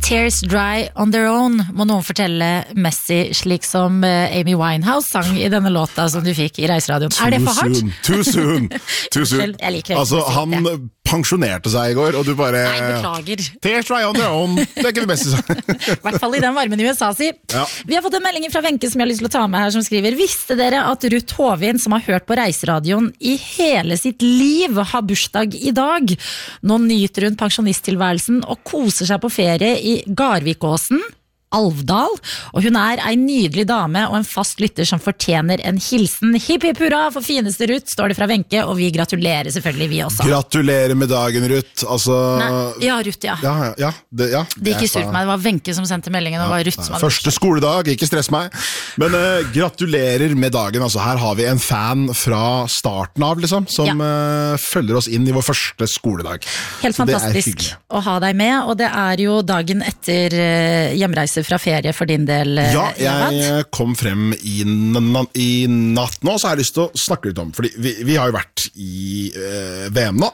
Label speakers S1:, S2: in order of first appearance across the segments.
S1: Tears dry on their own, må noen fortelle Messi, slik som Amy Winehouse sang i denne låta som du fikk i Reiseradioen. Er det for hardt?
S2: Too soon.
S1: Jeg liker
S2: altså, han pensjonerte seg i går, og du bare...
S1: Nei, beklager.
S2: Tears dry on their own, det ikke det beste sang.
S1: I hvert fall i den varmen i USA, si. Ja. Vi har fått en melding fra Wenche som jeg har lyst til å ta med her, som skriver: Visste dere at Ruth Hovin, som har hørt på Reiseradioen i hele sitt liv, har bursdag i dag? Nå nyter hun pensjonisttilværelsen og koser seg på ferie i Garvikåsen, Alvdal, og hun er en nydelig dame og en fast lytter som fortjener en hilsen. Hipp hipp hurra for fineste Ruth, står det fra Wenche, og vi gratulerer selvfølgelig, vi også.
S2: Gratulerer med dagen, Ruth. Altså...
S1: Ja, Ruth, ja.
S2: Det
S1: ikke surt meg, det var Wenche som sendte meldingen, og det var Ruth som hadde...
S2: Første skoledag, ikke stress meg. Men gratulerer med dagen, altså. Her har vi en fan fra starten av, liksom, som følger oss inn i vår første skoledag.
S1: Helt fantastisk å ha deg med, og det er jo dagen etter hjemreise fra ferie for din del.
S2: Ja, jeg kom frem i natt nå, så har jeg lyst til å snakke litt om, fordi vi har jo vært i VM nå.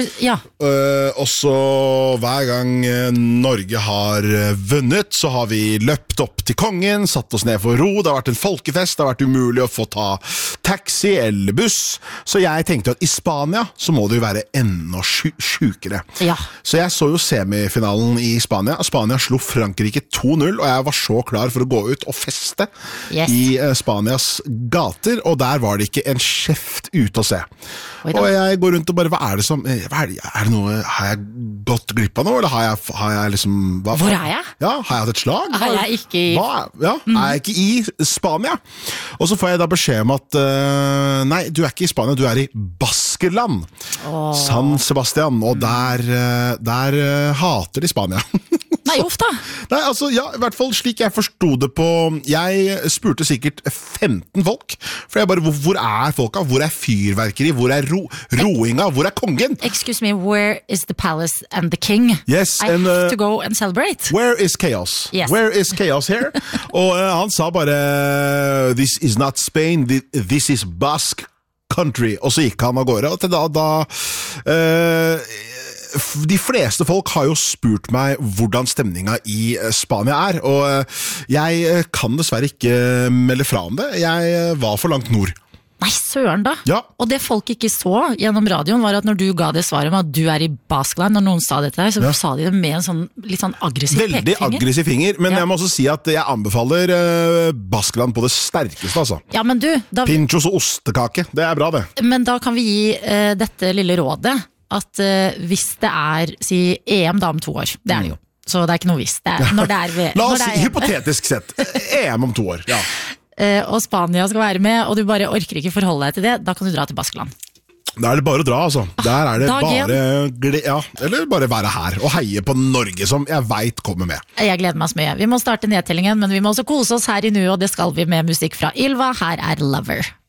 S2: Og så hver gang Norge har vunnet, så har vi løpt opp til kongen, satt oss ned for ro, det har vært en folkefest, det har vært umulig å få ta taxi eller buss, så jeg tenkte at i Spania så må det jo være enda sjukere.
S1: Ja.
S2: Så jeg så jo semifinalen i Spania. Spania slo Frankrike 2-0, og jeg var så klar for å gå ut og feste i Spanias gater, og der var det ikke en kjeft ute å se. Og jeg går rundt og bare, hva er det som, er det noe, har jeg gått glipp av noe, eller har jeg liksom...
S1: Hvor er jeg?
S2: Ja, har jeg hatt et slag?
S1: Er jeg ikke i...
S2: Er jeg ikke i Spania? Og så får jeg da beskjed om at, nei, du er ikke i Spania, du er i Baskerland. San Sebastian, og der hater de Spania.
S1: Nei, ofte.
S2: Nei, altså, ja, i hvert fall slik jeg forstod det på... Jeg spurte sikkert 15 folk, for jeg bare, hvor er folka? Hvor er fyrverkeri? Hvor er roinga? Hvor er kongen?
S1: Excuse me, where is the palace and the king?
S2: Yes,
S1: I have to go and celebrate.
S2: Where is chaos?
S1: Yes.
S2: Where is chaos here? Og han sa bare, this is not Spain, this is Basque country. Og så gikk han av gårde, og til de fleste folk har jo spurt meg hvordan stemninga i Spania er, og jeg kan dessverre ikke melde fra om det. Jeg var for langt nord.
S1: Nei, søren da.
S2: Ja.
S1: Og det folk ikke så gjennom radioen var at når du ga det svaret om at du er i Baskeland, når noen sa det til deg, så sa de det med en sånn, litt sånn aggressiv pekefinger.
S2: Veldig aggressiv finger, men jeg må også si at jeg anbefaler Baskeland på det sterkeste, altså.
S1: Ja, men du...
S2: Pinchos og ostekake, det er bra det.
S1: Men da kan vi gi dette lille rådet, at hvis det er, si, EM da om 2 år, det er det jo, så det er ikke noe visst.
S2: La oss si, hypotetisk sett, EM om 2 år, ja.
S1: Og Spania skal være med, og du bare orker ikke forholde deg til det, da kan du dra til Baskeland.
S2: Da er det bare å dra, altså. Der er det eller bare være her og heie på Norge, som jeg vet kommer med.
S1: Jeg gleder meg så mye. Vi må starte nedtellingen, men vi må også kose oss her i nu, og det skal vi med musikk fra Ylva. Her er Lover.